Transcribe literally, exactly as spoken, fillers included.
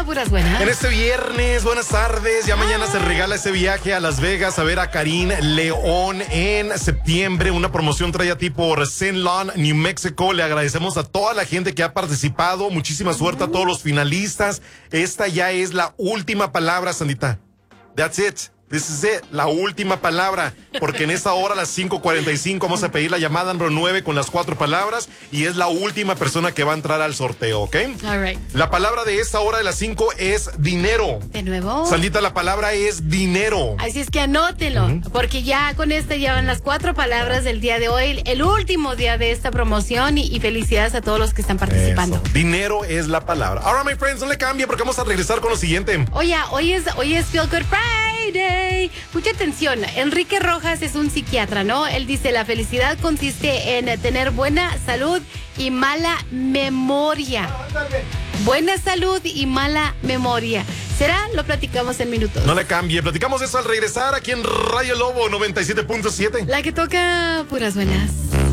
puras buenas. En este viernes, buenas tardes. Ya mañana ah. se regala ese viaje a Las Vegas a ver a Karim León en septiembre. Una promoción trae a ti por Saint Lawn, New Mexico. Le agradecemos a toda la gente que ha participado. Muchísima suerte uh. a todos los finalistas. Esta ya es la última palabra, Sandita. That's it. This is it, la última palabra, porque en esta hora a las cinco cuarenta y cinco vamos a pedir la llamada número nueve con las cuatro palabras y es la última persona que va a entrar al sorteo, ¿ok? All right. La palabra de esta hora de las cinco es dinero. ¿De nuevo? Sandita, la palabra es dinero. Así es que anótelo, uh-huh. porque ya con esta llevan las cuatro palabras del día de hoy, el último día de esta promoción y, y felicidades a todos los que están participando. Eso. Dinero es la palabra. Ahora, my friends, no le cambie porque vamos a regresar con lo siguiente. Oye, hoy es, hoy es Feel Good Friday. Mucha atención, Enrique Rojas es un psiquiatra, ¿no? Él dice, la felicidad consiste en tener buena salud y mala memoria. Buena salud y mala memoria. ¿Será? Lo platicamos en minutos. No le cambie, platicamos eso al regresar aquí en Radio Lobo noventa y siete punto siete. La que toca puras buenas.